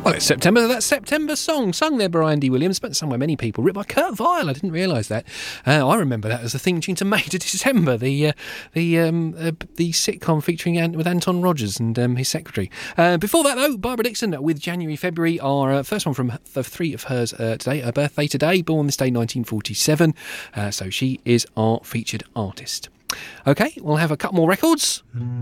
Well, it's September. That September song sung there by Andy Williams, but sung by many people, written by Kurt Vile. I didn't realise that. I remember that as the theme tune to May to December, the sitcom featuring with Anton Rogers and his secretary. Before that, though, Barbara Dixon with January, February, our first one from the three of hers today. Her birthday today, born this day 1947. So she is our featured artist. Okay, we'll have a couple more records.